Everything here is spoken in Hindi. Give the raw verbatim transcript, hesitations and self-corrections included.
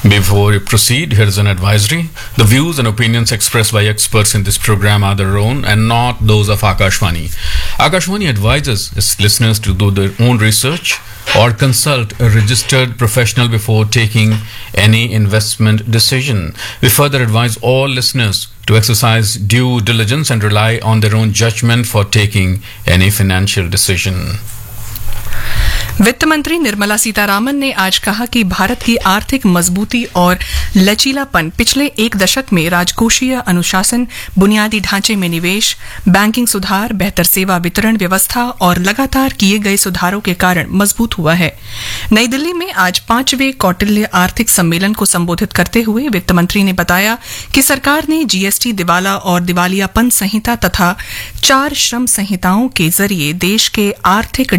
Before we proceed, here's an advisory. The views and opinions expressed by experts in this program are their own and not those of Akashvani. Akashvani advises its listeners to do their own research or consult a registered professional before taking any investment decision. We further advise all listeners to exercise due diligence and rely on their own judgment for taking any financial decision. वित्त मंत्री निर्मला सीतारामन ने आज कहा कि भारत की आर्थिक मजबूती और लचीलापन पिछले एक दशक में राजकोषीय अनुशासन, बुनियादी ढांचे में निवेश, बैंकिंग सुधार, बेहतर सेवा वितरण व्यवस्था और लगातार किए गए सुधारों के कारण मजबूत हुआ है। नई दिल्ली में आज पांचवें कौटिल्य आर्थिक सम्मेलन को संबोधित करते हुए वित्त मंत्री ने बताया कि सरकार ने जीएसटी, दिवाला और दिवालियापन संहिता तथा चार श्रम संहिताओं के जरिए देश के आर्थिक